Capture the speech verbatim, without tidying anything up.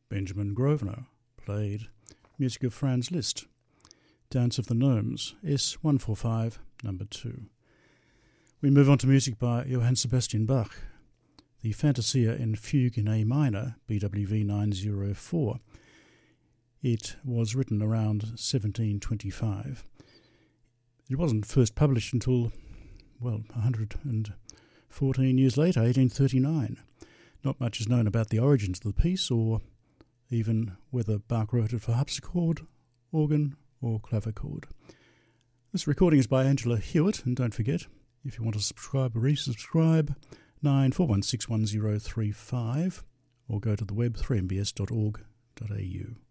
Benjamin Grosvenor played music of Franz Liszt. Dance of the Gnomes, S one forty-five, number two. We move on to music by Johann Sebastian Bach, the Fantasia in Fugue in A minor, B W V nine oh four. It was written around seventeen twenty-five. It wasn't first published until, well, one hundred fourteen years later, eighteen thirty-nine. Not much is known about the origins of the piece, or even whether Bach wrote it for harpsichord, organ, or clavichord. This recording is by Angela Hewitt, and don't forget, if you want to subscribe or resubscribe, nine four one six one zero three five, or go to the web three m b s dot org dot a u.